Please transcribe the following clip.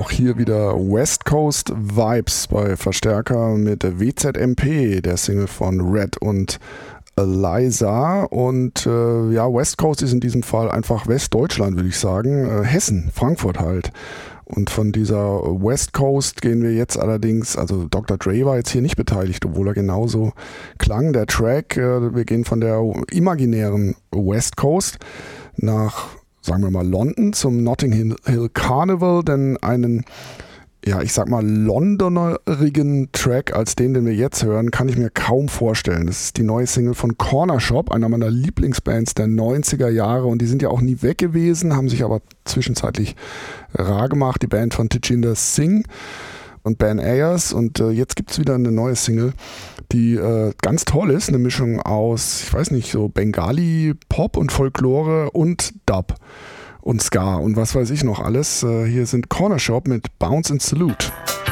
auch hier wieder West Coast Vibes bei Verstärker mit WZMP, der Single von Red und Eliza. Und West Coast ist in diesem Fall einfach Westdeutschland, würde ich sagen. Hessen, Frankfurt halt. Und von dieser West Coast gehen wir jetzt allerdings, also Dr. Dre war jetzt hier nicht beteiligt, obwohl er genauso klang, der Track. Wir gehen von der imaginären West Coast nach, sagen wir mal, London zum Notting Hill Carnival, denn einen, ich sag mal, londonerigen Track als den wir jetzt hören, kann ich mir kaum vorstellen. Das ist die neue Single von Corner Shop, einer meiner Lieblingsbands der 90er Jahre, und die sind ja auch nie weg gewesen, haben sich aber zwischenzeitlich rar gemacht, die Band von Tejinder Singh und Ben Ayers, und jetzt gibt es wieder eine neue Single, die ganz toll ist, eine Mischung aus, ich weiß nicht, so Bengali, Pop und Folklore und Dub und Ska und was weiß ich noch alles. Hier sind Corner Shop mit Bounce and Salute.